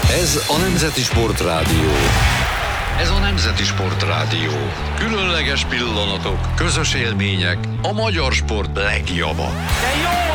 Ez a Nemzeti Sportrádió. Ez a Nemzeti Sportrádió. Különleges pillanatok, közös élmények, a magyar sport legjava. De jó!